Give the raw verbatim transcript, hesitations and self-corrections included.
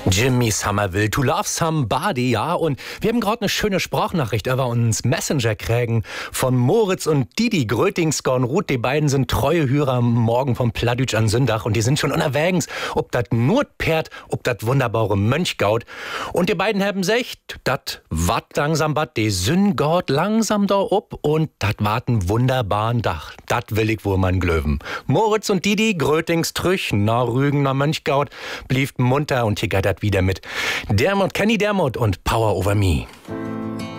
Jimmy Somerville, to love somebody, ja. Und wir haben gerade eine schöne Sprachnachricht über uns Messenger kriegen von Moritz und Didi Grötingskorn Ruth. Die beiden sind treue Hörer am Morgen vom Pladütsch an Sündach und die sind schon unterwegs, ob das Nordpferd, ob das wunderbare Mönchgaut. Und die beiden haben gesagt, dat wat langsam bat, die Sünn Gott langsam da ob und dat wat ein wunderbaren Dach. Dat will ich wohl man glöwen. Moritz und Didi Grötingstrüch, na Rügen, na Mönchgaut, blieft munter und hier geht dat wieder mit Dermot, Kenny Dermot und Power Over Me.